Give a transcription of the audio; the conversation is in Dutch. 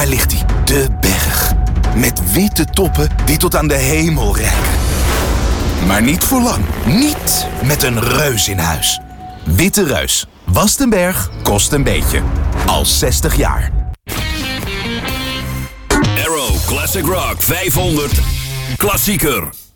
ligt hij, de berg. Met witte toppen die tot aan de hemel reiken. Maar niet voor lang. Niet met een reus in huis. Witte Reus. Wast een berg, kost een beetje. Al 60 jaar. Arrow Classic Rock 500. Klassieker.